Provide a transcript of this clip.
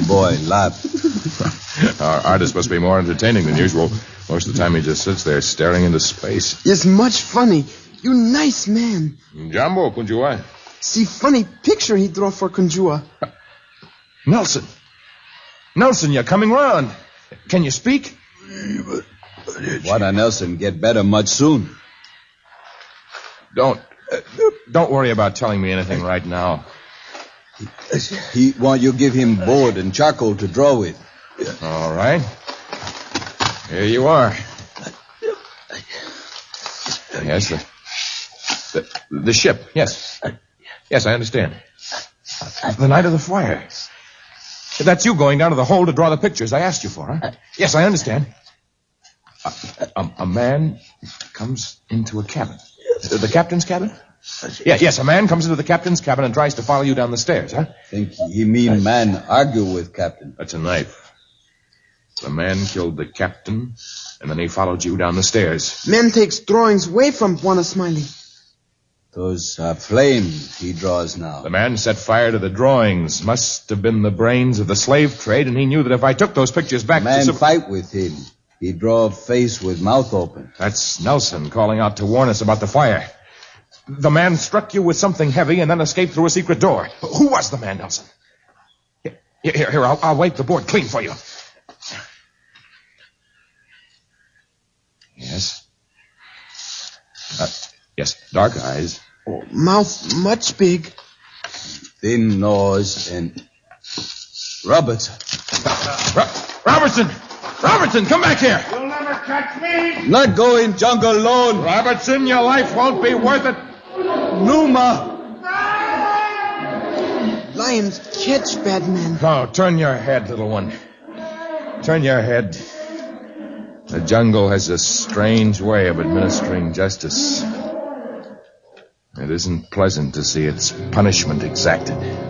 boy, laugh. Our artist must be more entertaining than usual. Most of the time he just sits there staring into space. It's much funny. You nice man. Jumbo, Kunjua. See funny picture he draw for Kunjua. Nelson. Nelson, you're coming round. Can you speak? Wada Nelson get better much soon. Don't worry about telling me anything right now. He want you give him board and charcoal to draw with. All right. Here you are. Yes, the ship. Yes. Yes, I understand. The night of the fire. That's you going down to the hold to draw the pictures I asked you for, huh? Yes, I understand. A man comes into a cabin. The captain's cabin? Yes, a man comes into the captain's cabin and tries to follow you down the stairs, huh? Think he mean man argue with captain. That's a knife. The man killed the captain, and then he followed you down the stairs. Man takes drawings away from Buona Smiley. Those are flames he draws now. The man set fire to the drawings. Must have been the brains of the slave trade, and he knew that if I took those pictures back man fight with him. He draw a face with mouth open. That's Nelson calling out to warn us about the fire. The man struck you with something heavy and then escaped through a secret door. Who was the man, Nelson? Here, I'll wipe the board clean for you. Yes. Yes, dark eyes. Oh, mouth much big. Thin nose and... Robertson. Robertson! Robertson, come back here! You'll never catch me! Not go in jungle alone! Robertson, your life won't be worth it! Numa! Lions catch bad men. Oh, turn your head, little one. Turn your head. The jungle has a strange way of administering justice. It isn't pleasant to see its punishment exacted.